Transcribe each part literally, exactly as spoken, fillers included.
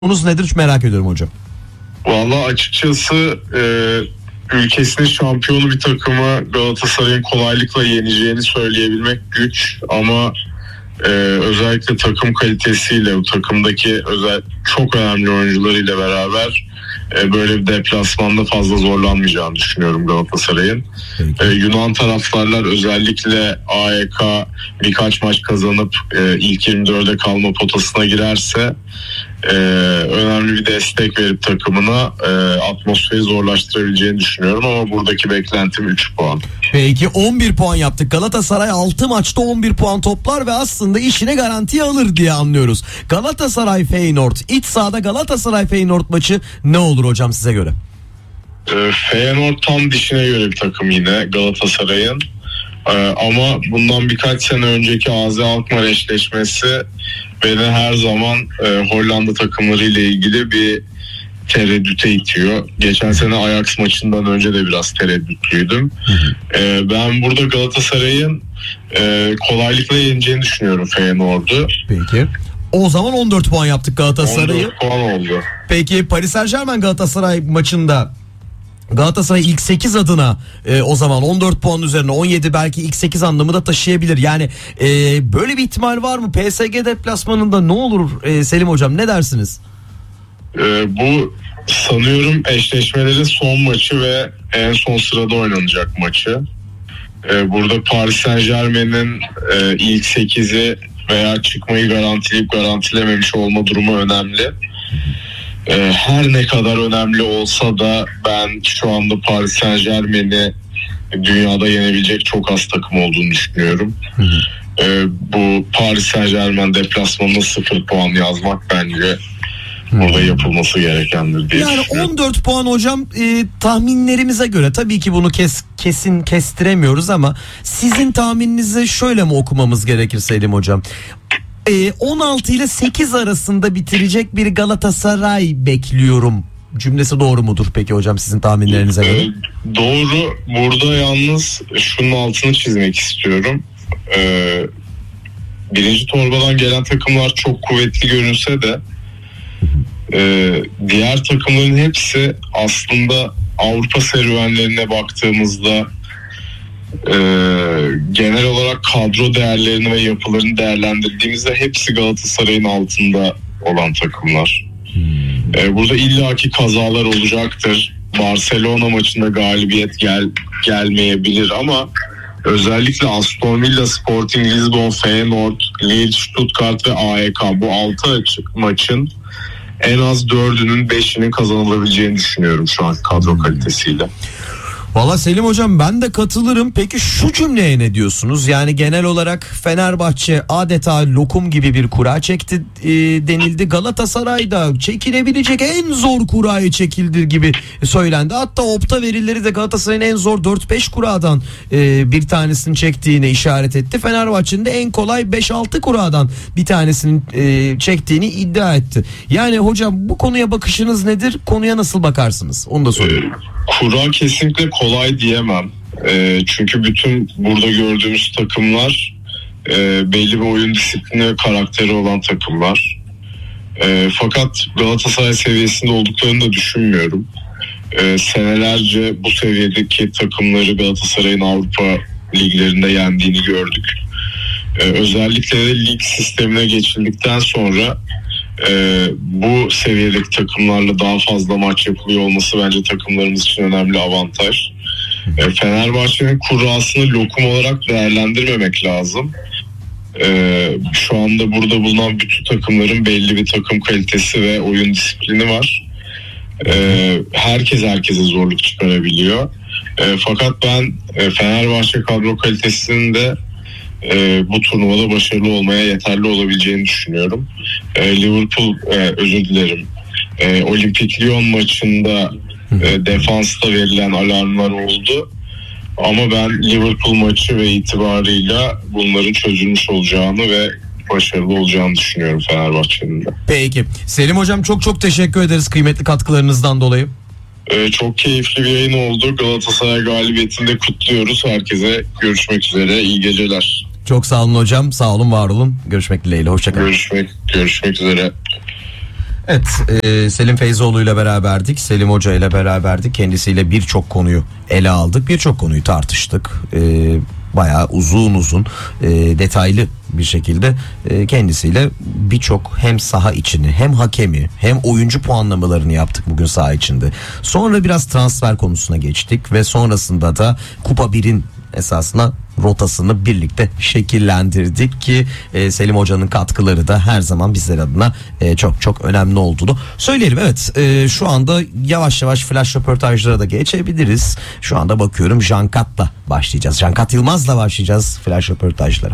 Konunuz nedir merak ediyorum hocam. Vallahi açıkçası e, ülkesinin şampiyonu bir takımı Galatasaray'ın kolaylıkla yeneceğini söyleyebilmek güç ama e, özellikle takım kalitesiyle, bu takımdaki özel çok önemli oyuncularıyla beraber e, böyle bir deplasmanda fazla zorlanmayacağını düşünüyorum Galatasaray'ın. E, Yunan taraftarlar özellikle A Y K birkaç maç kazanıp e, ilk yirmi dörde kalma potasına girerse Ee, önemli bir destek verip takımına e, atmosferi zorlaştırabileceğini düşünüyorum ama buradaki beklentim üç puan. Peki on bir puan yaptık. Galatasaray altı maçta on bir puan toplar ve aslında işine garantiye alır diye anlıyoruz. Galatasaray Feyenoord, iç sahada Galatasaray Feyenoord maçı ne olur hocam size göre? Ee, Feyenoord tam dişine göre bir takım yine Galatasaray'ın. Ee, ama bundan birkaç sene önceki A Z Alkmaar eşleşmesi beni her zaman e, Hollanda takımlarıyla ilgili bir tereddüte itiyor. Geçen sene Ajax maçından önce de biraz tereddütlüydüm. E, ben burada Galatasaray'ın e, kolaylıkla yeneceğini düşünüyorum Feyenoord'u. Peki. O zaman on dört puan yaptık Galatasaray'ı. on dört puan oldu. Peki Paris Saint-Germain Galatasaray maçında Galatasaray ilk sekiz adına e, o zaman on dört puan üzerine on yedi belki ilk sekiz anlamı da taşıyabilir. Yani e, böyle bir ihtimal var mı? P S G deplasmanında ne olur e, Selim hocam, ne dersiniz? E, bu sanıyorum eşleşmelerin son maçı ve en son sırada oynanacak maçı. E, burada Paris Saint-Germain'in e, ilk sekizi veya çıkmayı garantileyip garantilememiş olma durumu önemli. Her ne kadar önemli olsa da ben şu anda Paris Saint-Germain'i dünyada yenebilecek çok az takım olduğunu düşünüyorum. Hı hı. Ee, bu Paris Saint-Germain deplasmanında sıfır puan yazmak bence burada yapılması gerekendir diye yani düşünüyorum. on dört puan hocam, e, tahminlerimize göre tabii ki bunu kes, kesin kestiremiyoruz ama sizin tahmininizi şöyle mi okumamız gerekir Selim hocam? on altı ile sekiz arasında bitirecek bir Galatasaray bekliyorum cümlesi doğru mudur peki hocam sizin tahminlerinize göre? Ee, doğru. Burada yalnız şunun altını çizmek istiyorum. Ee, birinci torbadan gelen takımlar çok kuvvetli görünse de e, diğer takımların hepsi aslında Avrupa serüvenlerine baktığımızda Ee, genel olarak kadro değerlerini ve yapılarını değerlendirdiğimizde hepsi Galatasaray'ın altında olan takımlar. Ee, burada illaki kazalar olacaktır. Barcelona maçında galibiyet gel gelmeyebilir ama özellikle Aston Villa, Sporting Lisbon, Feyenoord, Lille, Stuttgart ve A Y K bu altı maçın en az dördünün beşinin kazanılabileceğini düşünüyorum şu an kadro kalitesiyle. Valla Selim hocam ben de katılırım. Peki şu cümleye ne diyorsunuz? Yani genel olarak Fenerbahçe adeta lokum gibi bir kura çekti e, denildi. Galatasaray'da çekilebilecek en zor kurayı çekildi gibi söylendi. Hatta Opta verileri de Galatasaray'ın en zor dört beş kuradan e, bir tanesini çektiğine işaret etti. Fenerbahçe'nin de en kolay beş altı kuradan bir tanesini e, çektiğini iddia etti. Yani hocam bu konuya bakışınız nedir? Konuya nasıl bakarsınız? Onu da soruyorum. Kura kesinlikle kolay diyemem. E, çünkü bütün burada gördüğümüz takımlar e, belli bir oyun disiplini ve karakteri olan takımlar. E, fakat Galatasaray seviyesinde olduklarını da düşünmüyorum. E, senelerce bu seviyedeki takımları Galatasaray'ın Avrupa liglerinde yendiğini gördük. E, özellikle de lig sistemine geçildikten sonra Ee, bu seviyedeki takımlarla daha fazla maç yapılıyor olması bence takımlarımız için önemli avantaj. Ee, Fenerbahçe'nin kurasını lokum olarak değerlendirmemek lazım. Ee, şu anda burada bulunan bütün takımların belli bir takım kalitesi ve oyun disiplini var. Ee, herkes herkese zorluk çıkarabiliyor. Ee, fakat ben e, Fenerbahçe kadro kalitesinin de E, bu turnuvada başarılı olmaya yeterli olabileceğini düşünüyorum. E, Liverpool e, özür dilerim e, Olimpik Lyon maçında e, defansta verilen alarmlar oldu ama ben Liverpool maçı ve itibarıyla bunların çözülmüş olacağını ve başarılı olacağını düşünüyorum Fenerbahçe'nin de. Peki Selim hocam çok çok teşekkür ederiz kıymetli katkılarınızdan dolayı. Ee, çok keyifli bir yayın oldu. Galatasaray galibiyetini de kutluyoruz. Herkese görüşmek üzere. İyi geceler. Çok sağ olun hocam. Sağ olun, var olun. Görüşmek dileğiyle. Hoşçakalın. Görüşmek, görüşmek üzere. Evet, e, Selim Feyzoğlu ile beraberdik. Selim Hoca ile beraberdik. Kendisiyle birçok konuyu ele aldık. Birçok konuyu tartıştık. E, bayağı uzun uzun e, detaylı bir şekilde e, kendisiyle birçok hem saha içini hem hakemi hem oyuncu puanlamalarını yaptık bugün saha içinde. Sonra biraz transfer konusuna geçtik ve sonrasında da Kupa birin esasına rotasını birlikte şekillendirdik ki e, Selim Hoca'nın katkıları da her zaman bizler adına e, çok çok önemli olduğunu söyleyelim. Evet, e, şu anda yavaş yavaş flash röportajlara da geçebiliriz. Şu anda bakıyorum Jankat'la başlayacağız. Jankat Yılmaz'la başlayacağız flash röportajlara.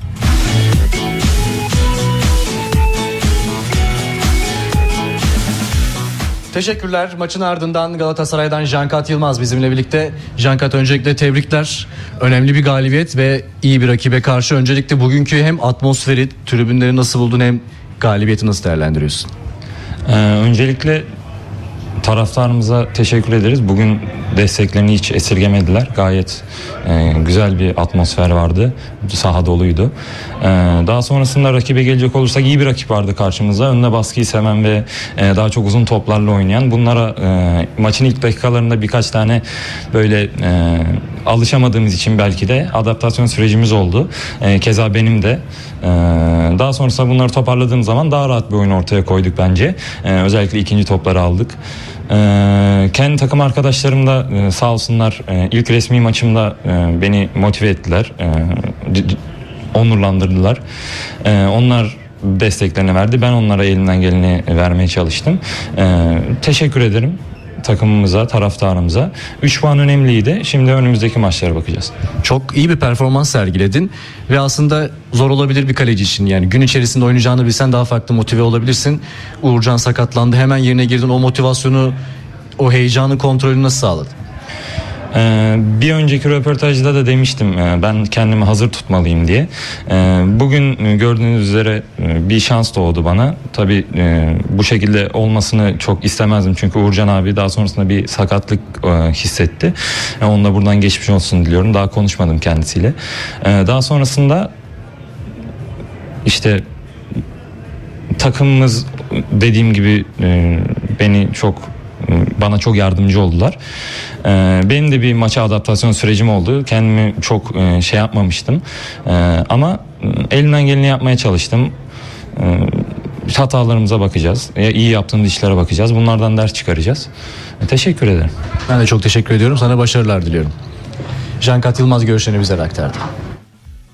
Teşekkürler. Maçın ardından Galatasaray'dan Jankat Yılmaz bizimle birlikte. Jankat, öncelikle tebrikler. Önemli bir galibiyet ve iyi bir rakibe karşı. Öncelikle bugünkü hem atmosferi, tribünleri nasıl buldun, hem galibiyeti nasıl değerlendiriyorsun? Ee, öncelikle taraftarımıza teşekkür ederiz. Bugün desteklerini hiç esirgemediler. Gayet e, güzel bir atmosfer vardı. Saha doluydu. E, daha sonrasında rakibe gelecek olursak iyi bir rakip vardı karşımızda. Önüne baskıyı seven ve e, daha çok uzun toplarla oynayan. Bunlara e, maçın ilk dakikalarında birkaç tane böyle e, alışamadığımız için belki de adaptasyon sürecimiz oldu. E, keza benim de. E, daha sonrasında bunları toparladığım zaman daha rahat bir oyun ortaya koyduk bence. E, özellikle ikinci topları aldık. Ee, kendi takım arkadaşlarım da e, sağ olsunlar e, ilk resmi maçımda e, beni motive ettiler, e, c- c- onurlandırdılar. E, onlar desteklerini verdi, ben onlara elimden geleni vermeye çalıştım. E, teşekkür ederim takımımıza, taraftarımıza. üç puan önemliydi. Şimdi önümüzdeki maçlara bakacağız. Çok iyi bir performans sergiledin ve aslında zor olabilir bir kaleci için. Yani gün içerisinde oynayacağını bilsen daha farklı motive olabilirsin. Uğurcan sakatlandı, hemen yerine girdin. O motivasyonu, o heyecanı, kontrolünü nasıl sağladın? Ee, bir önceki röportajda da demiştim e, ben kendimi hazır tutmalıyım diye. Ee, bugün e, gördüğünüz üzere e, bir şans doğdu bana. Tabii e, bu şekilde olmasını çok istemezdim çünkü Uğurcan abi daha sonrasında bir sakatlık e, hissetti. E, onunla buradan geçmiş olsun diliyorum. Daha konuşmadım kendisiyle. E, daha sonrasında işte takımımız dediğim gibi e, beni çok bana çok yardımcı oldular. Ee, benim de bir maça adaptasyon sürecim oldu. Kendimi çok e, şey yapmamıştım. Ee, ama elimden geleni yapmaya çalıştım. Ee, hatalarımıza bakacağız. E, iyi yaptığımız işlere bakacağız. Bunlardan ders çıkaracağız. E, teşekkür ederim. Ben de çok teşekkür ediyorum. Sana başarılar diliyorum. Jankat Yılmaz görüşlerini bize aktardı.